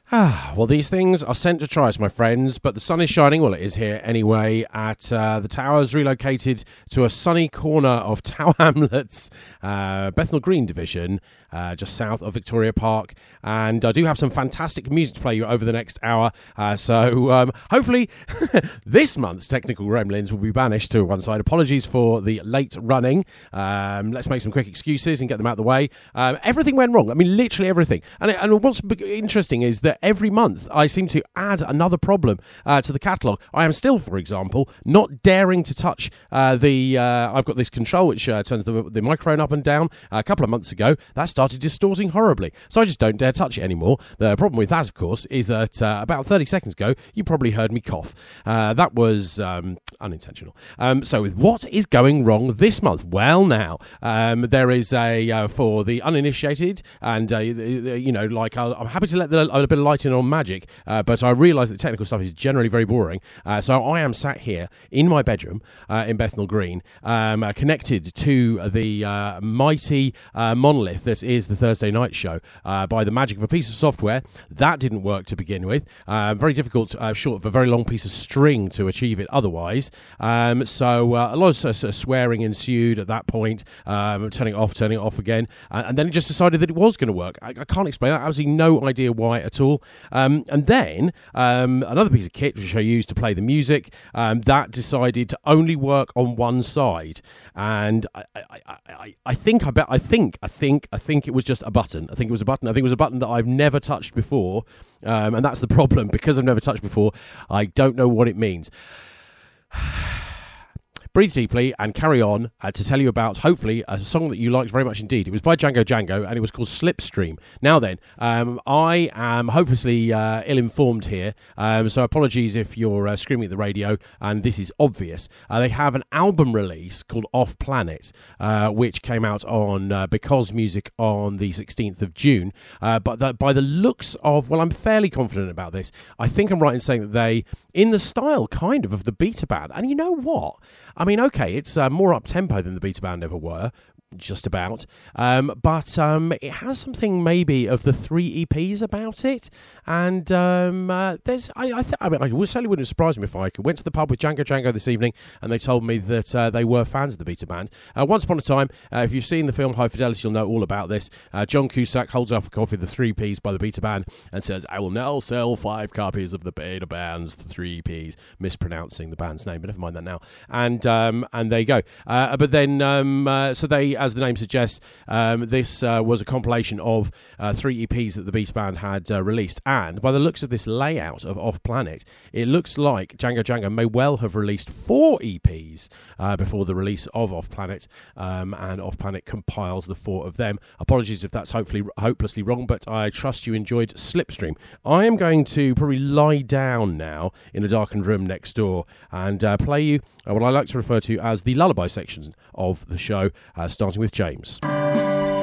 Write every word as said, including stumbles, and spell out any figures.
Ah, well, these things are sent to tries, my friends, but the sun is shining. Well, it is here anyway. At uh, the Towers, relocated to a sunny corner of Tower Hamlets, uh, Bethnal Green division, uh, just south of Victoria Park. And I do have some fantastic music to play you over the next hour. Uh, so um, hopefully this month's technical gremlins will be banished to one side. Apologies for the late running. Um, let's make some quick excuses and get them out of the way. Um, everything went wrong. I mean, literally everything. And, and what's interesting is that every month I seem to add another problem uh, to the catalogue. I am still, for example, not daring to touch uh, the... Uh, I've got this control which uh, turns the, the microphone up and down. Uh, a couple of months ago, that started distorting horribly. So I just don't dare touch it anymore. The problem with that, of course, is that uh, about thirty seconds ago, you probably heard me cough. Uh, that was um, unintentional. Um, so with what is going wrong this month? Well, now, um, there is a... Uh, for the uninitiated, and, uh, you know, like, I'll, I'm happy to let the, a bit of light in on magic, uh, but I realise that technical stuff is generally very boring. Uh, so I am sat here in my bedroom uh, in Bethnal Green, um, uh, connected to the uh, mighty uh, monolith that is the Thursday night show uh, by the magic of a piece of software. That didn't work to begin with. Uh, very difficult, uh, short of a very long piece of string to achieve it otherwise. Um, so uh, a lot of uh, swearing ensued at that point, um, turning it off, turning it off again, uh, and then it just decided that it was going to work. I, I can't explain that. I absolutely no idea why at all. Um, and then um, another piece of kit which I used to play the music, um, that decided to only work on one side. And I, I, I, I think I bet I think I think I think it was just a button. I think it was a button. I think it was a button that I've never touched before, um, and that's the problem. Because I've never touched before, I don't know what it means. Breathe deeply and carry on uh, to tell you about, hopefully, a song that you liked very much indeed. It was by Django Django, and it was called Slipstream. Now then, um, I am hopelessly uh, ill-informed here, um, so apologies if you're uh, screaming at the radio, and this is obvious. Uh, they have an album release called Off Planet, uh, which came out on uh, Because Music on the sixteenth of June. Uh, but the, by the looks of, well, I'm fairly confident about this. I think I'm right in saying that they, in the style, kind of, of the Beta Band, and you know what? I mean, okay, it's uh, more up-tempo than the Beta Band ever were, just about, um, but um, it has something maybe of the three E Ps about it, and um, uh, there's, I, I, th- I mean, I certainly wouldn't surprise me if I went to the pub with Django Django this evening and they told me that uh, they were fans of the Beta Band. Uh, once upon a time, uh, if you've seen the film High Fidelity, you'll know all about this. Uh, John Cusack holds up a copy of the three Ps by the Beta Band and says, "I will now sell five copies of the Beta Band's three Ps," mispronouncing the band's name, but never mind that now. And um, and there you go. Uh, but then, um, uh, so they, as the name suggests, um, this uh, was a compilation of uh, three E Ps that the Beta Band had uh, released. And by the looks of this layout of Off Planet, it looks like Django Django may well have released four E Ps uh, before the release of Off Planet, um, and Off Planet compiles the four of them. Apologies if that's hopefully hopelessly wrong, but I trust you enjoyed Slipstream. I am going to probably lie down now in a darkened room next door and uh, play you uh, what I like to refer to as the lullaby section of the show, uh, starting with James.